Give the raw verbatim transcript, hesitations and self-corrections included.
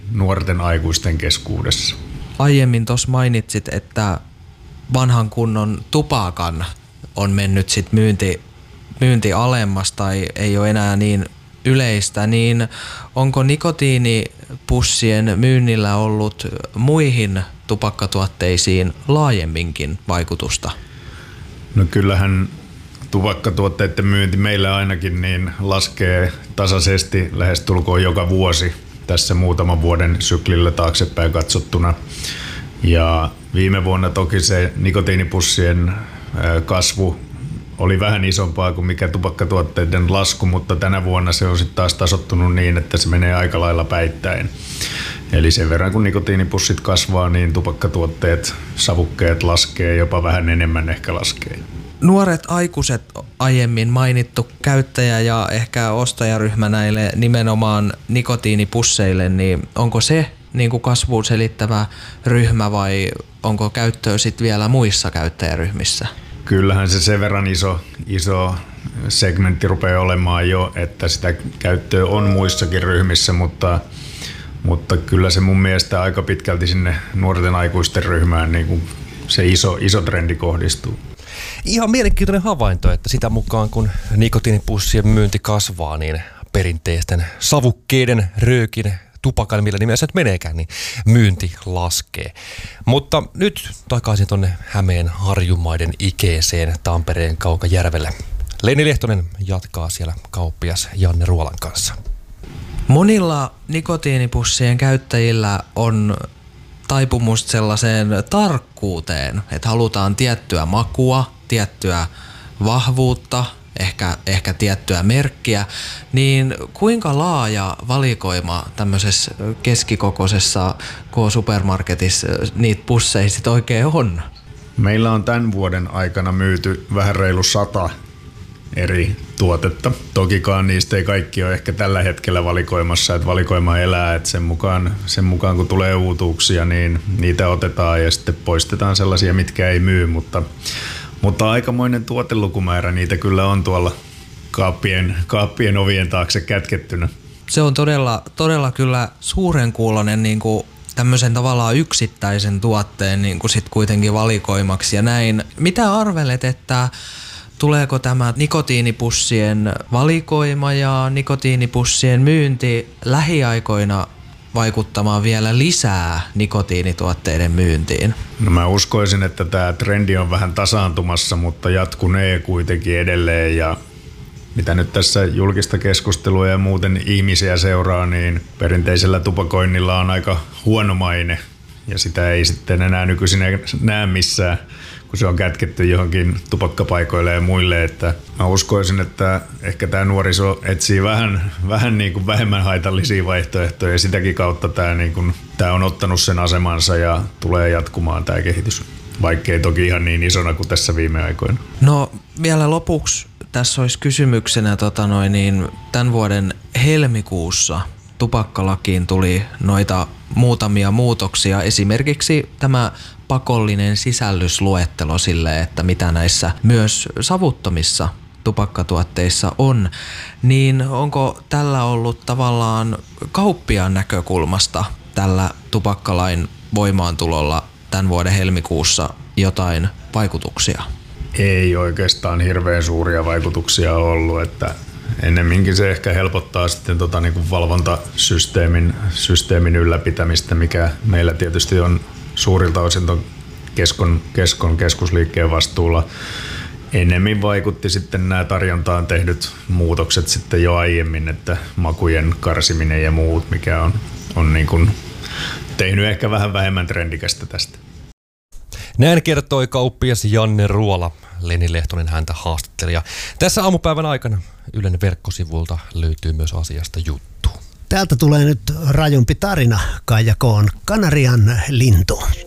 nuorten aikuisten keskuudessa. Aiemmin tuossa mainitsit, että vanhan kunnon tupakan on mennyt sit myynti, myynti alemmas tai ei ole enää niin yleistä, niin onko nikotiinipussien myynnillä ollut muihin tupakkatuotteisiin laajemminkin vaikutusta? No kyllähän tupakkatuotteiden myynti meillä ainakin niin laskee tasaisesti lähestulkoon joka vuosi tässä muutaman vuoden syklillä taaksepäin katsottuna. Ja viime vuonna toki se nikotiinipussien kasvu oli vähän isompaa kuin mikä tupakkatuotteiden lasku, mutta tänä vuonna se on sitten taas tasottunut niin, että se menee aika lailla päittäin. Eli sen verran kun nikotiinipussit kasvaa, niin tupakkatuotteet, savukkeet laskee, jopa vähän enemmän ehkä laskee. Nuoret aikuiset, aiemmin mainittu käyttäjä ja ehkä ostajaryhmä näille nimenomaan nikotiinipusseille, niin onko se niin kuin kasvuun selittävä ryhmä vai onko käyttöä sitten vielä muissa käyttäjäryhmissä? Kyllähän se sen verran iso, iso segmentti rupeaa olemaan jo, että sitä käyttöä on muissakin ryhmissä, mutta, mutta kyllä se mun mielestä aika pitkälti sinne nuorten aikuisten ryhmään niin kuin se iso, iso trendi kohdistuu. Ihan mielenkiintoinen havainto, että sitä mukaan kun nikotiinipussien myynti kasvaa, niin perinteisten savukkeiden, röökin, tupakan, millä nimessä nyt meneekään, niin myynti laskee. Mutta nyt takaisin tuonne Hämeen Harjumaiden ikeeseen Tampereen Kaukajärvelle. Leni Lehtonen jatkaa siellä kauppias Janne Ruolan kanssa. Monilla nikotiinipussien käyttäjillä on taipumus sellaiseen tarkkuuteen, että halutaan tiettyä makua, tiettyä vahvuutta, ehkä, ehkä tiettyä merkkiä, niin kuinka laaja valikoima tämmöisessä keskikokoisessa K-supermarketissa niitä pusseja sit oikein on? Meillä on tämän vuoden aikana myyty vähän reilu sata eri tuotetta. Tokikaan niistä ei kaikki ole ehkä tällä hetkellä valikoimassa, että valikoima elää, että sen mukaan, sen mukaan kun tulee uutuuksia, niin niitä otetaan ja sitten poistetaan sellaisia, mitkä ei myy, mutta, mutta aikamoinen tuotelukumäärä niitä kyllä on tuolla kaappien, kaappien ovien taakse kätkettynä. Se on todella, todella kyllä suurenkuuloinen niin kuin tämmöisen tavallaan yksittäisen tuotteen niin kuin sit kuitenkin valikoimaksi ja näin. Mitä arvelet, että tuleeko tämä nikotiinipussien valikoima ja nikotiinipussien myynti lähiaikoina vaikuttamaan vielä lisää nikotiinituotteiden myyntiin? No mä uskoisin, että tämä trendi on vähän tasaantumassa, mutta jatkunee kuitenkin edelleen ja mitä nyt tässä julkista keskustelua ja muuten ihmisiä seuraa, niin perinteisellä tupakoinnilla on aika huono maine ja sitä ei sitten enää nykyisin näe missään, kun se on kätketty johonkin tupakkapaikoille ja muille, että mä uskoisin, että ehkä tämä nuoriso etsii vähän, vähän niin kuin vähemmän haitallisia vaihtoehtoja ja sitäkin kautta tämä, niin kuin, tämä on ottanut sen asemansa ja tulee jatkumaan tämä kehitys, vaikkei toki ihan niin isona kuin tässä viime aikoina. No vielä lopuksi tässä olisi kysymyksenä tota noin, niin tämän vuoden helmikuussa tupakkalakiin tuli noita muutamia muutoksia, esimerkiksi tämä pakollinen sisällysluettelo sille, että mitä näissä myös savuttomissa tupakkatuotteissa on, niin onko tällä ollut tavallaan kauppiaan näkökulmasta tällä tupakkalain voimaantulolla tämän vuoden helmikuussa jotain vaikutuksia? Ei oikeastaan hirveän suuria vaikutuksia ollut, että ennemminkin se ehkä helpottaa sitten tota niin kuin valvontasysteemin systeemin ylläpitämistä, mikä meillä tietysti on suurilta osin ton keskon, keskon keskusliikkeen vastuulla. Ennemmin vaikutti sitten nämä tarjontaan tehdyt muutokset sitten jo aiemmin, että makujen karsiminen ja muut, mikä on, on niin kuin tehnyt ehkä vähän vähemmän trendikästä tästä. Näin kertoi kauppias Janne Ruola. Leni Lehtonen häntä haastatteli. Ja tässä aamupäivän aikana Ylen verkkosivulta löytyy myös asiasta juttu. Täältä tulee nyt rajumpi tarina Kaija Koon Kanarian lintu.